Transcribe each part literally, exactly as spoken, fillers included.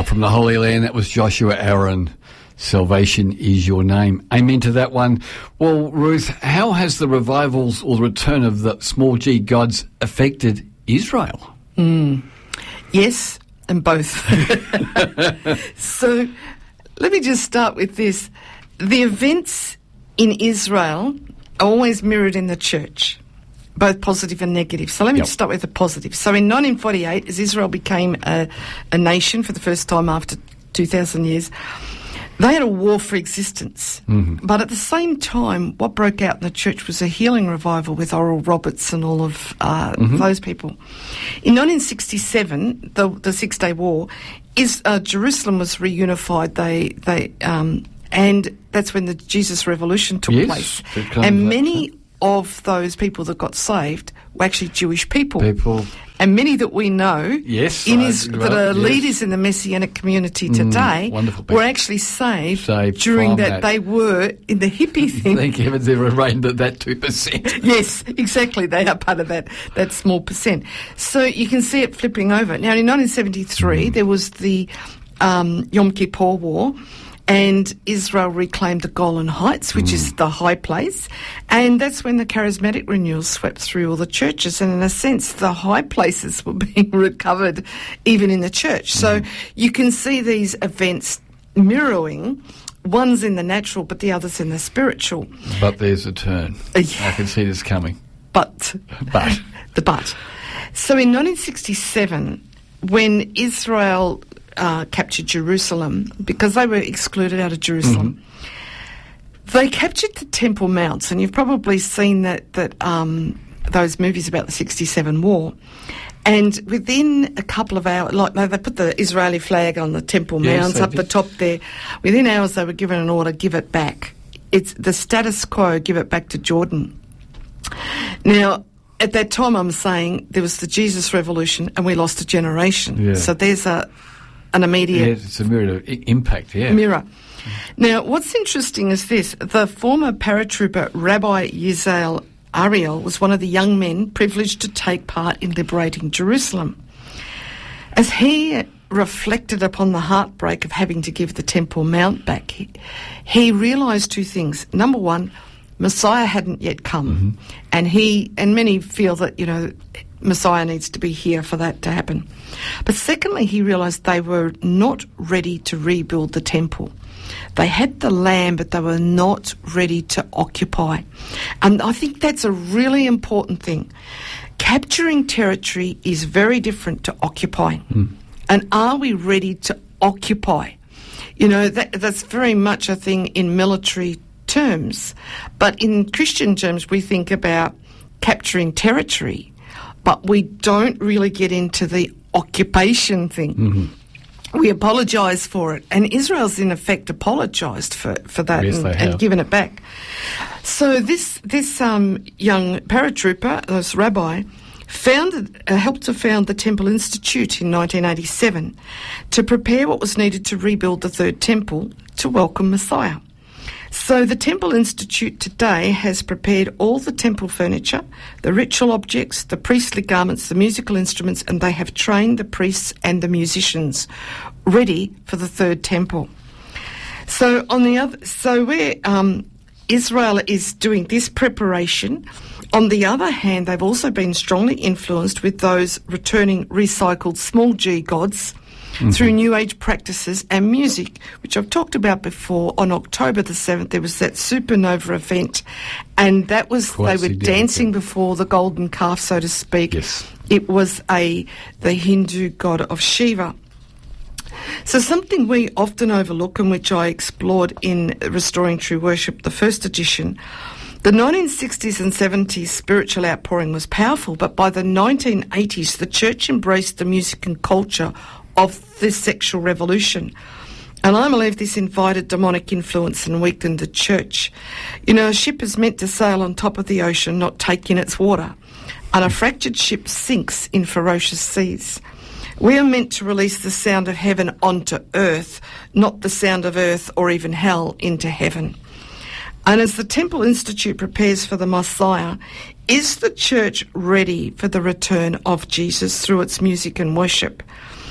Up from the Holy Land, that was Joshua Aaron. Salvation is your name. Amen to that one. Well, Ruth, how has the revivals or the return of the small g gods affected Israel? Mm. Yes, and both. So let me just start with this. The events in Israel are always mirrored in the church, both positive and negative. So let me yep. just start with the positive. So in nineteen forty-eight, as Israel became a, a nation for the first time after two thousand years, they had a war for existence. Mm-hmm. But at the same time, what broke out in the church was a healing revival with Oral Roberts and all of uh, mm-hmm. those people. In nineteen sixty-seven, the, the Six-Day War, is uh, Jerusalem was reunified. They, they, um, and that's when the Jesus Revolution took yes, place. And many that. of those people that got saved were actually Jewish people. People. And many that we know yes, in his, right, that are yes. leaders in the Messianic community today mm, were actually saved, saved during that, that they were in the hippie thing. Thank heavens they remained at that two percent. Yes, exactly. They are part of that, that small percent. So you can see it flipping over. Now, in nineteen seventy-three, mm. there was the um, Yom Kippur War, and Israel reclaimed the Golan Heights, which mm. is the high place, and that's when the charismatic renewal swept through all the churches, and in a sense the high places were being recovered even in the church. Mm. So you can see these events mirroring, one's in the natural but the other's in the spiritual. But there's a turn. Uh, yeah. I can see this coming. But. But. The but. So in nineteen sixty-seven, when Israel Uh, captured Jerusalem, because they were excluded out of Jerusalem. Mm-hmm. They captured the Temple Mounts, and you've probably seen that that um, those movies about the sixty-seven war. And within a couple of hours, like they put the Israeli flag on the Temple yes, Mounts up did. the top there. Within hours, they were given an order: give it back. It's the status quo. Give it back to Jordan. Now, at that time, I'm saying there was the Jesus Revolution, and we lost a generation. Yeah. So there's a an immediate... Yeah, it's a mirror I- impact, yeah. Mirror. Now, what's interesting is this. The former paratrooper Rabbi Yizael Ariel was one of the young men privileged to take part in liberating Jerusalem. As he reflected upon the heartbreak of having to give the Temple Mount back, he, he realised two things. Number one, Messiah hadn't yet come. Mm-hmm. And he, and many feel that, you know, Messiah needs to be here for that to happen. But secondly, he realised they were not ready to rebuild the temple. They had the land, but they were not ready to occupy. And I think that's a really important thing. Capturing territory is very different to occupying. Mm. And are we ready to occupy? You know, that, that's very much a thing in military terms. But in Christian terms, we think about capturing territory, but we don't really get into the occupation thing. Mm-hmm. We apologise for it. And Israel's in effect apologised for, for that yes, and, and given it back. So this this um, young paratrooper, this rabbi, founded, uh, helped to found the Temple Institute in nineteen eighty-seven to prepare what was needed to rebuild the Third Temple to welcome Messiah. So the Temple Institute today has prepared all the temple furniture, the ritual objects, the priestly garments, the musical instruments, and they have trained the priests and the musicians ready for the Third Temple. So on the other, so where um, Israel is doing this preparation, on the other hand, they've also been strongly influenced with those returning recycled small g gods. Mm-hmm. Through New Age practices and music, which I've talked about before. On October the seventh, there was that supernova event, and that was, Quite they were dancing before the golden calf, so to speak. Yes. It was a the Hindu god of Shiva. So something we often overlook, and which I explored in Restoring True Worship, the first edition, the nineteen sixties and seventies spiritual outpouring was powerful, but by the nineteen eighties, the church embraced the music and culture of the sexual revolution. And I believe this invited demonic influence and weakened the church. You know, a ship is meant to sail on top of the ocean, not take in its water. And a fractured ship sinks in ferocious seas. We are meant to release the sound of heaven onto earth, not the sound of earth or even hell into heaven. And as the Temple Institute prepares for the Messiah, is the church ready for the return of Jesus through its music and worship?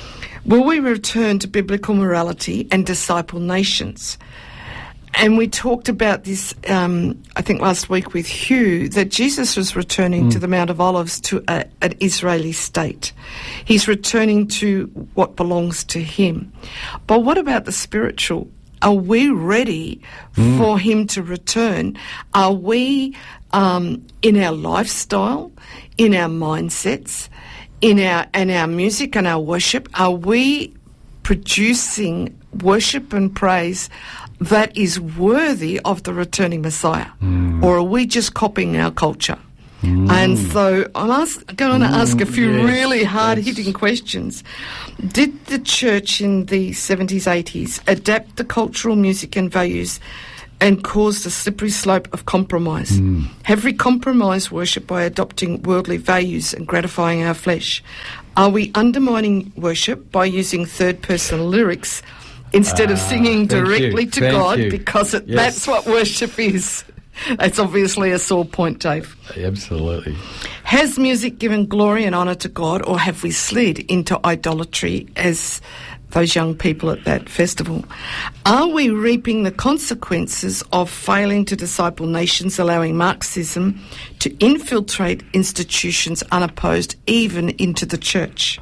Will we return to biblical morality and disciple nations? And we talked about this, um, I think last week with Hugh, that Jesus was returning mm. to the Mount of Olives to a, an Israeli state. He's returning to what belongs to him. But what about the spiritual? Are we ready mm. for him to return? Are we, um, in our lifestyle, in our mindsets, in our and our music and our worship, are we producing worship and praise that is worthy of the returning Messiah? Mm. Or are we just copying our culture? Mm. And so I'm ask, going to mm, ask a few yes, really hard-hitting yes. questions. Did the church in the seventies, eighties adapt the cultural music and values and caused a slippery slope of compromise? Mm. Have we compromised worship by adopting worldly values and gratifying our flesh? Are we undermining worship by using third-person lyrics instead of singing directly you. to Thank God, you. because it, yes. that's what worship is? That's obviously a sore point, Dave. Absolutely. Has music given glory and honour to God, or have we slid into idolatry as those young people at that festival? Are we reaping the consequences of failing to disciple nations, allowing Marxism to infiltrate institutions unopposed, even into the church?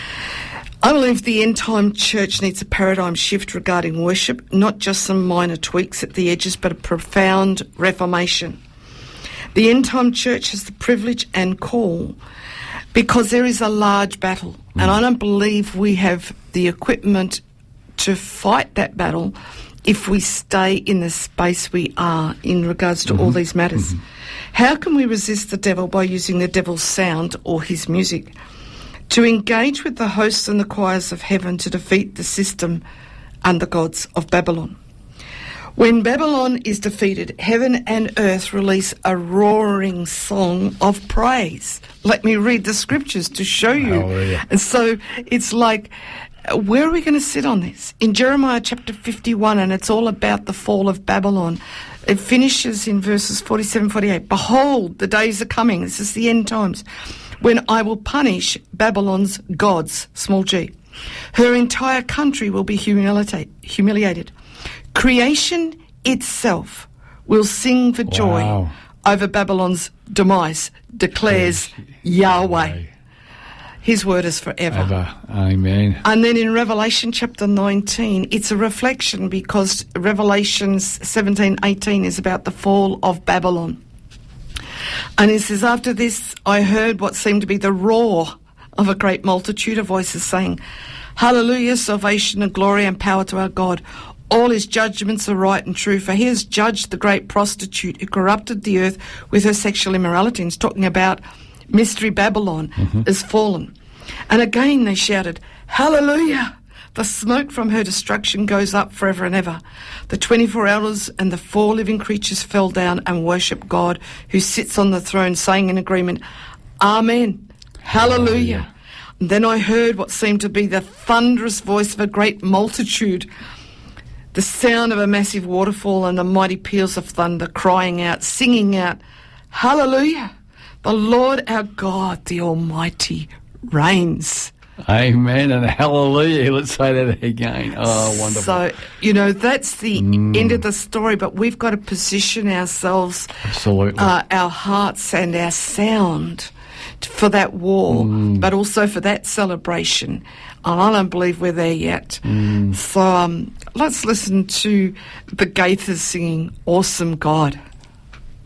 I believe the end-time church needs a paradigm shift regarding worship, not just some minor tweaks at the edges, but a profound reformation. The end-time church has the privilege and call because there is a large battle, mm. and I don't believe we have the equipment to fight that battle if we stay in the space we are in regards to mm-hmm. all these matters. Mm-hmm. How can we resist the devil? By using the devil's sound or his music to engage with the hosts and the choirs of heaven to defeat the system and the gods of Babylon. When Babylon is defeated, heaven and earth release a roaring song of praise. Let me read the scriptures to show you. Hallelujah. And so it's like, where are we going to sit on this? In Jeremiah chapter fifty-one, and it's all about the fall of Babylon. It finishes in verses forty-seven, forty-eight. Behold, the days are coming. This is the end times, when I will punish Babylon's gods, small g. Her entire country will be humiliate, humiliated. Creation itself will sing for joy wow. over Babylon's demise, declares Yahweh. His word is forever. Ever. Amen. And then in Revelation chapter nineteen, it's a reflection, because Revelation seventeen, eighteen is about the fall of Babylon. And it says, after this I heard what seemed to be the roar of a great multitude of voices saying, Hallelujah, salvation and glory and power to our God. All his judgments are right and true, for he has judged the great prostitute who corrupted the earth with her sexual immorality. And it's talking about Mystery Babylon mm-hmm. is fallen. And again they shouted, Hallelujah! The smoke from her destruction goes up forever and ever. The twenty-four elders and the four living creatures fell down and worshipped God who sits on the throne, saying in agreement, Amen. Hallelujah. Hallelujah. And then I heard what seemed to be the thunderous voice of a great multitude, the sound of a massive waterfall and the mighty peals of thunder, crying out, singing out, Hallelujah. The Lord our God, the Almighty, reigns. Amen and hallelujah. Let's say that again. Oh, wonderful. So, you know, that's the mm. end of the story, but we've got to position ourselves, absolutely, uh, our hearts and our sound for that war, mm. but also for that celebration. And I don't believe we're there yet. Mm. So um, let's listen to the Gaithers singing Awesome God.